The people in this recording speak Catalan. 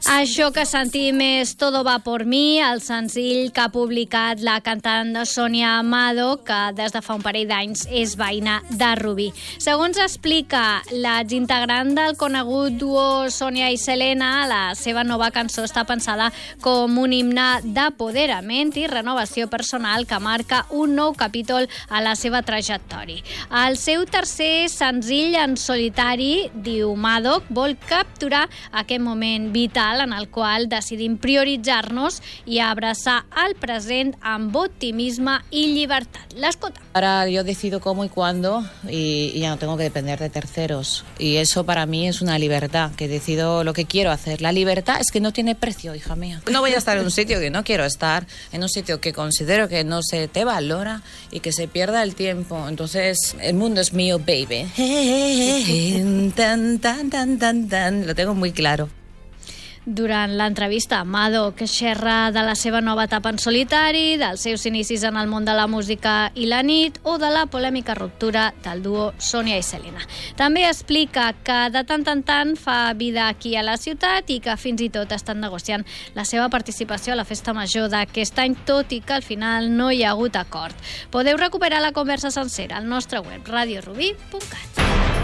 Això que sentim és Todo va por mi, el senzill que ha publicat la cantant Sonia Amado, que des de fa un parell d'anys és veïna de Rubí. Segons explica l'exintegrant del conegut duo Sonia i Selena, la seva nova cançó està pensada com un himne d'apoderament i renovació personal que marca un nou capítol a la seva trajectòria. El seu tercer senzill en solitari, diu Madoc, vol capturar aquest moment vital en el qual decidim prioritzar-nos i abraçar el present amb optimisme i llibertat. L'escolta. Ahora yo decido cómo y cuándo y ya no tengo que depender de terceros. Y eso para mí es una libertad, que decido lo que quiero hacer. La libertad es que no tiene precio, hija mía. No voy a estar en un sitio que no quiero estar, en un sitio que considero que no se te valora y que se pierda el tiempo. Entonces, el mundo es mío, baby. Tan, tan, tan, tan, tan. Lo tengo muy claro. Durant l'entrevista, Madoc xerra de la seva nova etapa en solitari, dels seus inicis en el món de la música i la nit o de la polèmica ruptura del duo Sonia i Selena. També explica que de tant en tant fa vida aquí a la ciutat i que fins i tot estan negociant la seva participació a la festa major d'aquest any, tot i que al final no hi ha hagut acord. Podeu recuperar la conversa sencera al nostre web radiorubí.cat.